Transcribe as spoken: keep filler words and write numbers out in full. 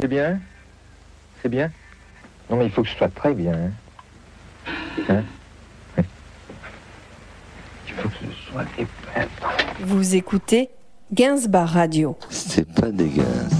C'est bien? C'est bien? Non, mais il faut que ce soit très bien. Hein? Hein? Oui. Il faut que ce soit épais. Vous écoutez Gainsbar Radio. C'est pas des Gainsbourg.